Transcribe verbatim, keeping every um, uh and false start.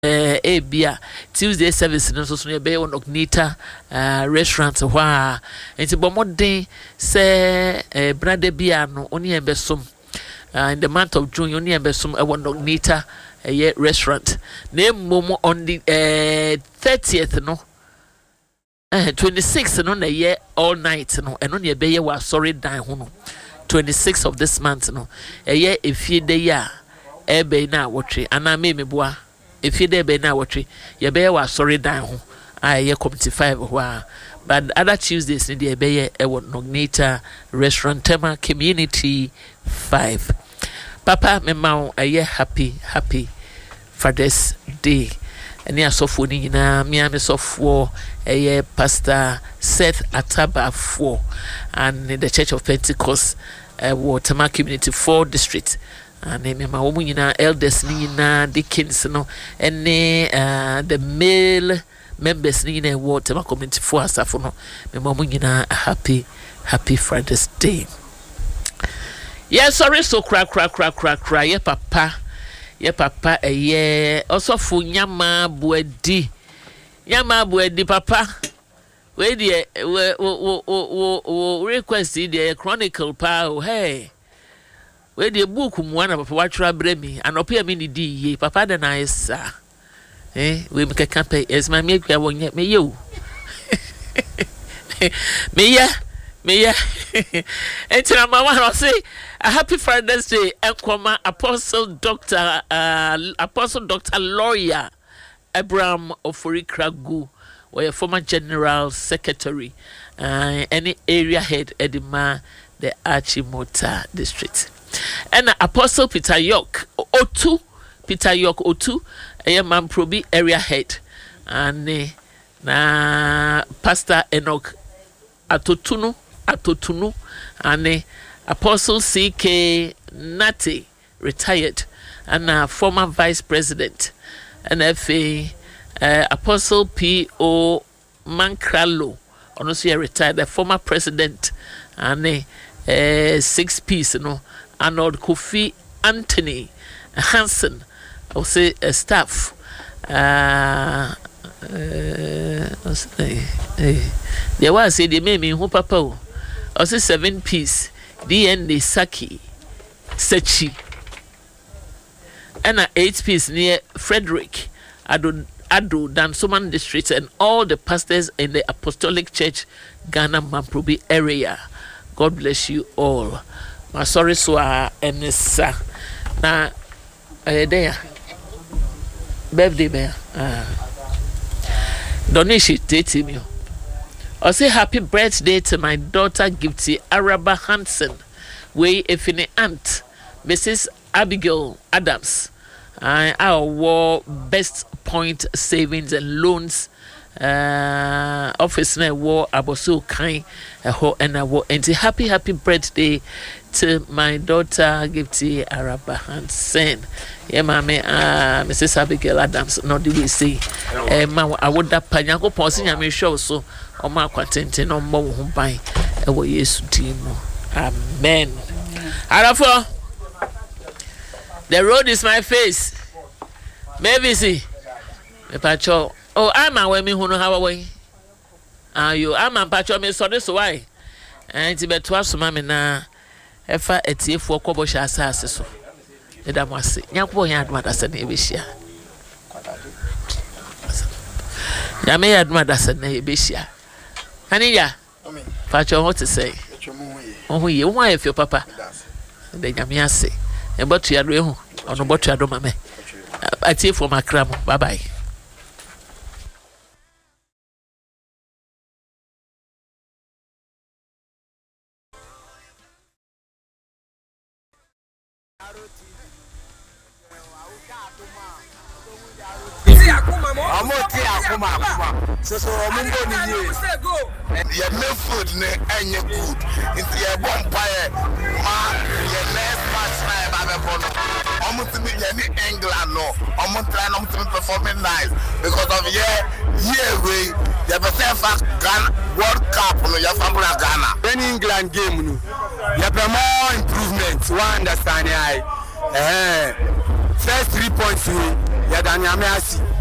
eh bia Tuesday service no so so be on Ognita uh, restaurant hwa enti bomoden se eh, brother bia no oni ebesom uh, in the month of June oni ebesom e won Ognita eh, restaurant na mom on the eh, thirtieth no eh twenty-sixth no na ye all night no eno na be ye wa sorry dan ho no twenty-sixth of this month no eh ye efie de ya e be na wotwe ana me meboa if you there be now watch you be wa sorry down ho I ye committee five wa but other Tuesdays in the be e won Nognita restaurant tema community five papa me ma a ye happy happy Father's Day any asofo ni nyina me am sofo e Pastor Seth Ataba four and in the Church of Pentecost uh, Tema community four district and me ma wo nyina elders ni nyina deacons no ene uh, the male members ni nyina wo Tema community four asafo no me ma wo nyina happy happy Father's Day. Yes, sorry so cra cra cra cra cra ye papa ye papa eh ye osofo nyama buadi nyama buadi papa we dey we wo wo wo request dey chronicle pa oh hey we dey book mu na papa watchra bremi anope me ni di ye papa da na isa eh we me keka pay es ma me akwa wonye me ye o me ya me ya entina mama no say a happy Father's Day enkoma Apostle Doctor uh, Apostle Doctor Lawyer Abraham Ofori-Kragu, or former General Secretary uh, any area head edima the Achimota district. And Apostle Peter York Otu Peter York Otu a man probi area head and uh, na Pastor Enoch Atotunu Atotunu and uh, Apostle C K Nati retired and uh, former Vice President and F A uh, Apostle P O Mankralo honestly retired the former President and uh, uh, six piece you know Arnold Kofi Anthony Hansen I will say uh, staff uh uh what's the name? There was say they made me who papa I say seven piece D N D Saki Sechi and a eight piece near Frederick Ado Ado Dansoman district and all the pastors in the Apostolic Church Ghana Mamprobi area. God bless you all. My sorry so uh Enisa na uh there birthday bear uh donation date me. I say happy birthday to my daughter Gifty Araba Hansen, way if in aunt, Missus Abigail Adams. I our war best point savings and loans uh office na war aboso kind uh, and I war and happy happy birthday to my daughter Gifty Araba Hansen. Yeah, mama, uh, Missus Abigail Adams, not the way say, eh, ma, I would that panyango posing a me show so. Oma kwatente no mbo ho ban e wo Yesu timo amen. Arafo the road is my face maybe see me pacho oh I'm a we me hu no hawa we ah you I'm a pacho me so this why enti beto asoma me na efa etiefo kobo sha asase so e da mo ase nyakobo yan adoma da se na ebehia nyame ya adoma da se na ebehia Aniya, Pacho, what to say? Oh, you want if your papa? The Yamiase, and but you are real on a botcher, Domame. I take for my cram. Bye bye. So so omungo ni ye. Ye me food ne enye good. Inti ye bonfire ma ye next match na e ba be bono. Omu timi ye ni England no. Omu try no timi performing nice because of ye year way ye be say fa Ghana World Cup no ye fa bra Ghana. Any England game no. Ye be more improvement. One understand I. Eh. First three points we yɛda nyame ase